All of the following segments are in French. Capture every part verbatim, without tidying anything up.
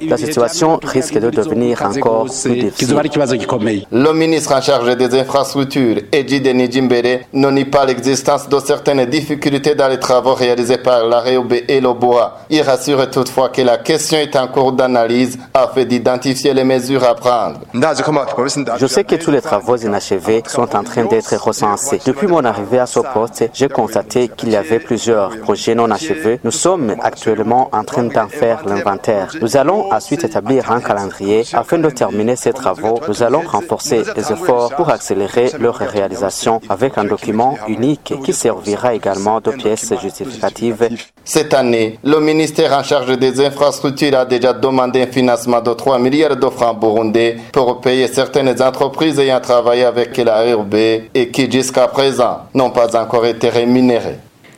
la situation risque de devenir encore plus difficile. Le ministre en charge des infrastructures, Ejide Nijimbere, ne nie pas l'existence de certaines difficultés dans les travaux réalisés par la Réoube et le Bois. Il rassure toutefois que la question est en cours d'analyse afin d'identifier les mesures à prendre. Je sais que tous les travaux inachevés sont en train d'être recensés. Depuis mon arrivée à ce poste, j'ai constaté qu'il y avait plusieurs projets non achevés. Nous sommes actuellement en train d'en faire l'inventaire. Nous allons ensuite établir un calendrier afin de terminer ces travaux. Nous allons renforcer les efforts pour accélérer leur réalisation avec un document unique qui servira également de pièce justificative. Cette année, le ministère en charge des infrastructures a déjà demandé un financement de trois milliards de francs burundais pour payer certaines entreprises ayant travaillé avec la Réoube et qui jusqu'à présent n'ont pas encore été rémunérées.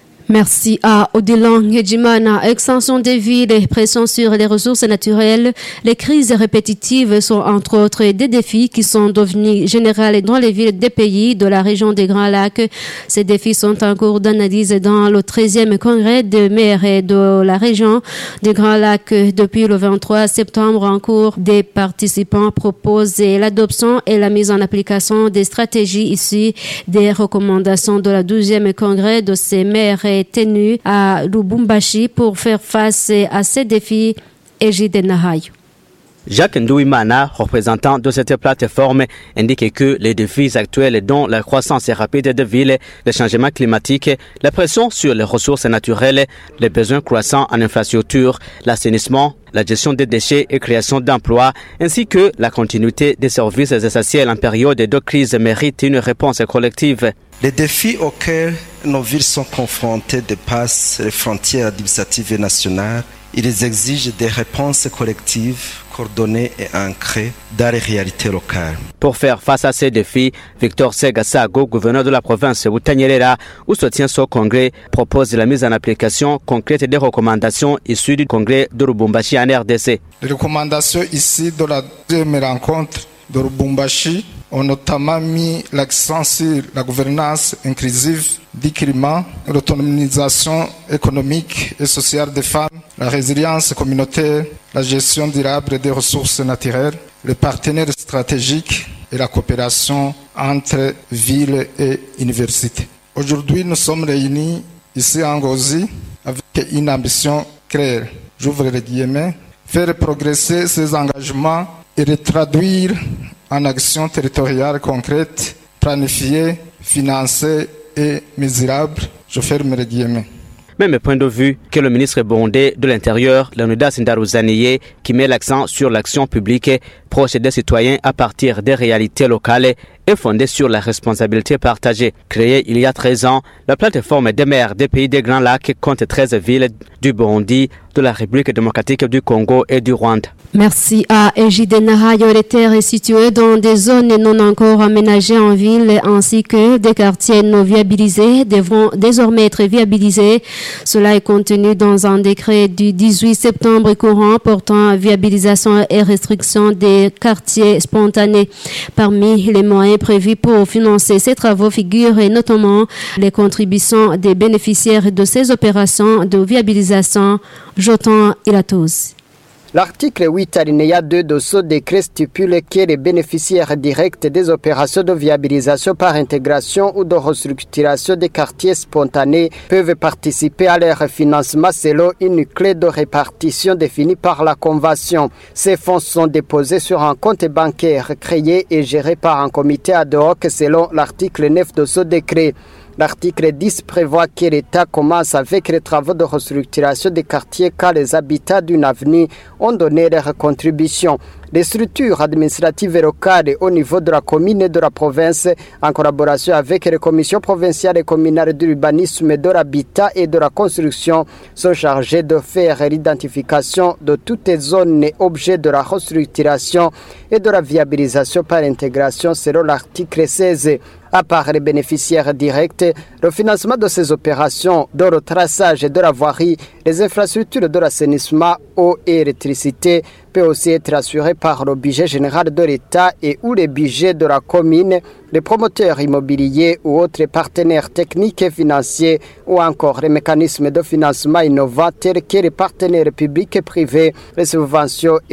Merci à Odilon Ngedjimana. Extension des villes et pression sur les ressources naturelles. Les crises répétitives sont entre autres des défis qui sont devenus généraux dans les villes des pays de la région des Grands Lacs. Ces défis sont en cours d'analyse dans le treizième congrès des maires de la région des Grands Lacs. Depuis le vingt-trois septembre en cours, des participants proposent l'adoption et la mise en application des stratégies issues des recommandations de la douzième congrès de ces maires tenu à Lubumbashi pour faire face à ces défis. Ejide Nahayo. Jacques Ndouimana, représentant de cette plateforme, indique que les défis actuels dont la croissance rapide des villes, le changement climatique, la pression sur les ressources naturelles, les besoins croissants en infrastructures, l'assainissement, la gestion des déchets et création d'emplois, ainsi que la continuité des services essentiels en période de crise méritent une réponse collective. Les défis auxquels nos villes sont confrontées dépassent les frontières administratives et nationales. Ils exigent des réponses collectives, coordonnées et ancrées dans les réalités locales. Pour faire face à ces défis, Victor Segasago, gouverneur de la province Butanyerera, où se tient ce congrès, propose la mise en application concrète des recommandations issues du congrès de Lubumbashi en R D C. Les recommandations ici de la deuxième rencontre de Lubumbashi ont notamment mis l'accent sur la gouvernance inclusive du climat, l'autonomisation économique et sociale des femmes, la résilience communautaire, la gestion durable des ressources naturelles, les partenaires stratégiques et la coopération entre villes et universités. Aujourd'hui, nous sommes réunis ici à Ngozi avec une ambition claire, j'ouvre les guillemets, faire progresser ces engagements et les traduire en actions territoriales concrètes, planifiées, financées et mesurables. Je ferme les guillemets. Même point de vue que le ministre burundais de l'Intérieur, Leonidas Ndaruzaniye, qui met l'accent sur l'action publique proche des citoyens à partir des réalités locales et fondée sur la responsabilité partagée. Créée il y a treize ans, la plateforme des maires des pays des Grands Lacs compte treize villes du Burundi, de la République démocratique du Congo et du Rwanda. Merci à Ejide Nahayo. Les terres situées dans des zones non encore aménagées en ville ainsi que des quartiers non viabilisés devront désormais être viabilisés. Cela est contenu dans un décret du dix-huit septembre courant portant viabilisation et restriction des quartiers spontanés. Parmi les moyens prévus pour financer ces travaux figurent notamment les contributions des bénéficiaires de ces opérations de viabilisation. Jotan Ilatouz. L'article huit alinéa deux de ce décret stipule que les bénéficiaires directs des opérations de viabilisation par intégration ou de restructuration des quartiers spontanés peuvent participer à leur financement selon une clé de répartition définie par la Convention. Ces fonds sont déposés sur un compte bancaire créé et géré par un comité ad hoc selon l'article neuf de ce décret. L'article dix prévoit que l'État commence avec les travaux de restructuration des quartiers quand les habitants d'une avenue ont donné leur contribution. Les structures administratives locales au niveau de la commune et de la province, en collaboration avec les commissions provinciales et communales de l'urbanisme, de l'habitat et de la construction, sont chargées de faire l'identification de toutes les zones objets de la restructuration et de la viabilisation par intégration selon l'article seize. À part les bénéficiaires directs, le financement de ces opérations, de le traçage de la voirie, les infrastructures de l'assainissement, eau et électricité peut aussi être assuré par le budget général de l'État et ou les budgets de la commune, les promoteurs immobiliers ou autres partenaires techniques et financiers ou encore les mécanismes de financement innovants tels que les partenaires publics et privés, les subventions